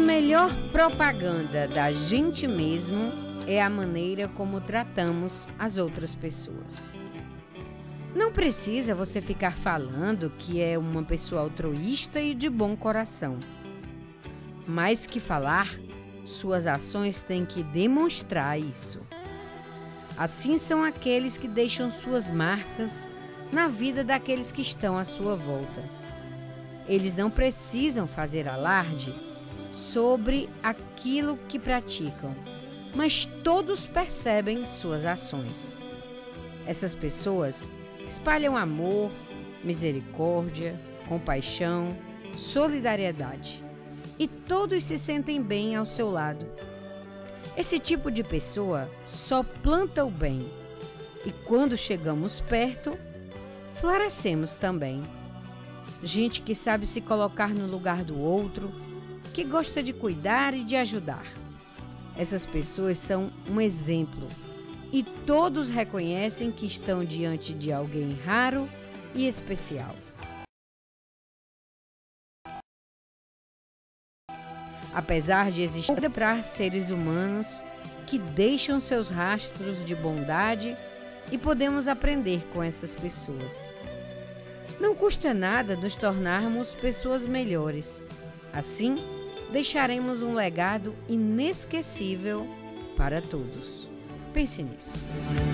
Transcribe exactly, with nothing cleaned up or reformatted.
melhor propaganda da gente mesmo é a maneira como tratamos as outras pessoas. Não precisa você ficar falando que é uma pessoa altruísta e de bom coração. Mais que falar, suas ações têm que demonstrar isso. Assim são aqueles que deixam suas marcas na vida daqueles que estão à sua volta. Eles não precisam fazer alarde sobre aquilo que praticam, mas todos percebem suas ações. Essas pessoas espalham amor, misericórdia, compaixão, solidariedade, e todos se sentem bem ao seu lado. Esse tipo de pessoa só planta o bem, e quando chegamos perto, florescemos também. Gente que sabe se colocar no lugar do outro, que gosta de cuidar e de ajudar. Essas pessoas são um exemplo, e todos reconhecem que estão diante de alguém raro e especial. Apesar de existir seres humanos que deixam seus rastros de bondade, e podemos aprender com essas pessoas. Não custa nada nos tornarmos pessoas melhores. Assim, deixaremos um legado inesquecível para todos. Pense nisso.